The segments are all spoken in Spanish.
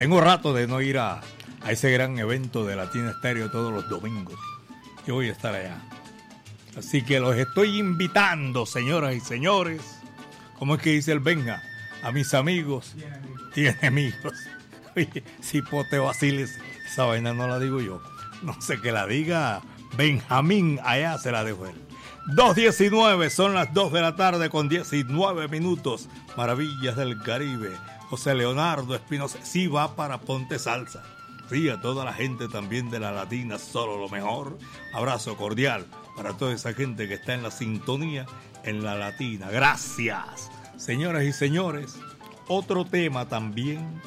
Tengo rato de no ir a ese gran evento de Latina Estéreo todos los domingos. Yo voy a estar allá. Así que los estoy invitando, señoras y señores. ¿Cómo es que dice el Benja? A mis amigos y enemigos. Oye, si pote vaciles, esa vaina no la digo yo. No sé, que la diga Benjamín, allá se la dejo él. 2:19, son las 2 de la tarde con 19 minutos. Maravillas del Caribe. José Leonardo Espinosa, sí va para Ponte Salsa. Sí, a toda la gente también de la Latina, solo lo mejor. Abrazo cordial para toda esa gente que está en la sintonía en la Latina. Gracias, señoras y señores. Otro tema también,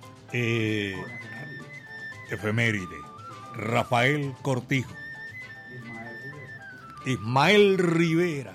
efeméride. Rafael Cortijo. Ismael Rivera.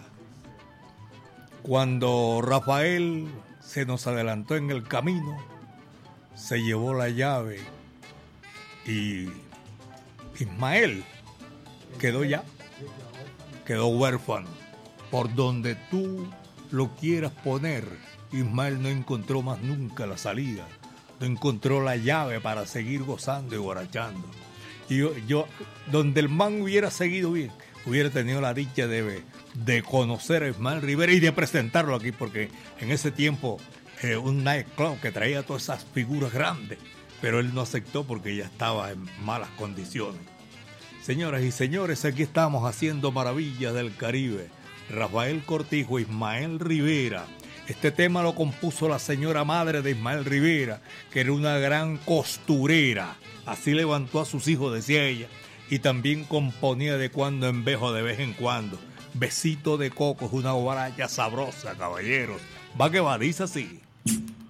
Cuando Rafael se nos adelantó en el camino, se llevó la llave y Ismael quedó huérfano. Por donde tú lo quieras poner, Ismael no encontró más nunca la salida, no encontró la llave para seguir gozando y guarachando. Y yo donde el man hubiera seguido bien, hubiera tenido la dicha de conocer a Ismael Rivera y de presentarlo aquí, porque en ese tiempo un nightclub que traía todas esas figuras grandes, pero él no aceptó porque ya estaba en malas condiciones. Señoras y señores, aquí estamos haciendo Maravillas del Caribe. Rafael Cortijo, Ismael Rivera. Este tema lo compuso la señora madre de Ismael Rivera, que era una gran costurera. Así levantó a sus hijos, decía ella. Y también componía de cuando en vez o de vez en cuando. Besito de coco es una guaracha sabrosa, caballeros. Va que va, dice así.